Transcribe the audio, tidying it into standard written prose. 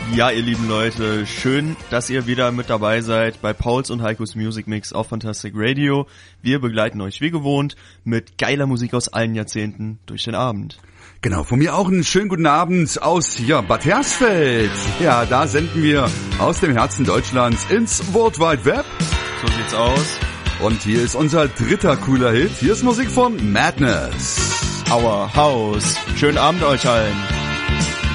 Ja, ihr lieben Leute, schön, dass ihr wieder mit dabei seid bei Pauls und Heikos Music Mix auf Fantastic Radio. Wir begleiten euch wie gewohnt mit geiler Musik aus allen Jahrzehnten durch den Abend. Genau, von mir auch einen schönen guten Abend aus Bad Hersfeld. Ja, da senden wir aus dem Herzen Deutschlands ins World Wide Web. So sieht's aus. Und hier ist unser dritter cooler Hit. Hier ist Musik von Madness. Our House. Schönen Abend euch allen.